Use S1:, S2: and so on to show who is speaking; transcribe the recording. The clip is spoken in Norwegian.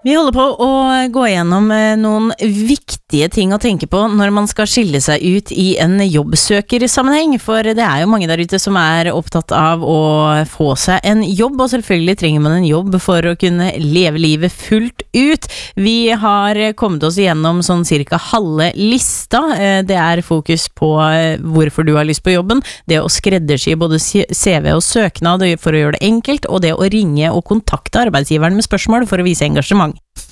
S1: Vi holder på å gå gjennom noen viktige ting å tenke på når man skal skille seg ut i en jobbsøkersammenheng, for det jo mange der ute som opptatt av å få seg en jobb, og selvfølgelig trenger man en jobb for å kunne leve livet fullt ut. Vi har kommet oss gjennom sånn cirka halve lista. Det fokus på hvorfor du har lyst på jobben, det å skreddersy både CV og søknad for å gjøre det enkelt, og det å ringe og kontakte arbeidsgiveren med spørsmål for å vise engasjement.